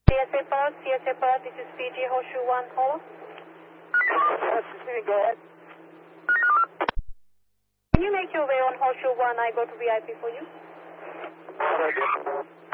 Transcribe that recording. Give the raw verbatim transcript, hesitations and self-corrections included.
C S A Pod, C S A Pod, this is P G Horseshoe one, hello? Go ahead. Can you make your way on Horseshoe one? I go to V I P for you. Very good.